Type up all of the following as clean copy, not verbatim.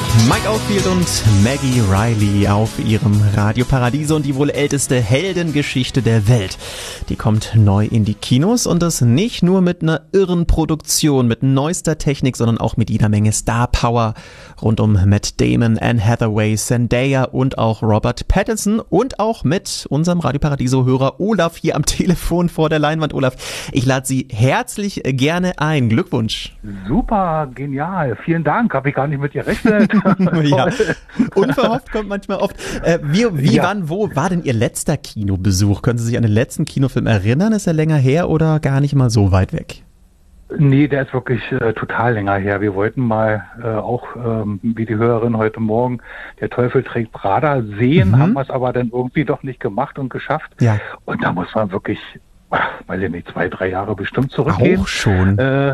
Mike Oldfield und Maggie Reilly auf ihrem Radio Paradiso und die wohl älteste Heldengeschichte der Welt. Die kommt neu in die Kinos und das nicht nur mit einer irren Produktion, mit neuester Technik, sondern auch mit jeder Menge Star Power rund um Matt Damon, Anne Hathaway, Zendaya und auch Robert Pattinson und auch mit unserem Radio Paradiso-Hörer Olaf hier am Telefon vor der Leinwand. Olaf, ich lade Sie herzlich gerne ein. Glückwunsch. Super, genial. Vielen Dank. Habe ich gar nicht mit gerechnet. Ja, unverhofft kommt manchmal oft. Wann, wo war denn Ihr letzter Kinobesuch? Können Sie sich an den letzten Kinofilm erinnern? Ist er länger her oder gar nicht mal so weit weg? Nee, der ist wirklich total länger her. Wir wollten mal wie die Hörerin heute Morgen, Der Teufel trägt Prada sehen, haben wir es aber dann irgendwie doch nicht gemacht und geschafft. Ja. Und da muss man wirklich, weiß ich nicht, 2-3 Jahre bestimmt zurückgehen. Auch schon?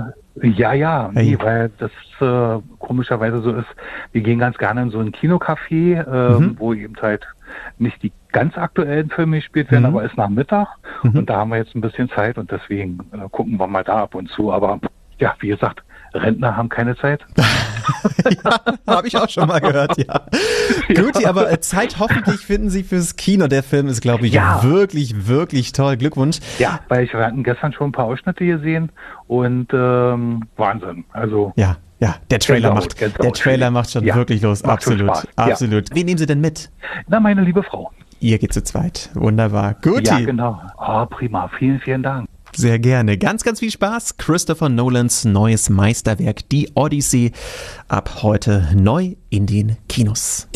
Weil das komischerweise so ist, wir gehen ganz gerne in so ein Kinocafé, wo eben halt nicht die ganz aktuellen Filme gespielt werden, aber ist nach Mittag und da haben wir jetzt ein bisschen Zeit und deswegen gucken wir mal da ab und zu. Aber ja, wie gesagt, Rentner haben keine Zeit. Ja, habe ich auch schon mal gehört, ja. Gut, aber Zeit hoffentlich finden Sie fürs Kino. Der Film ist, glaube ich, wirklich, wirklich toll. Glückwunsch. Ja, weil wir hatten gestern schon ein paar Ausschnitte gesehen und Wahnsinn. Also ja, der Trailer macht schon wirklich los. Absolut. Wen nehmen Sie denn mit? Na, meine liebe Frau. Ihr geht zu zweit. Wunderbar. Gut. Ja, genau. Prima. Vielen, vielen Dank. Sehr gerne. Ganz, ganz viel Spaß. Christopher Nolans neues Meisterwerk, die Odyssey, ab heute neu in den Kinos.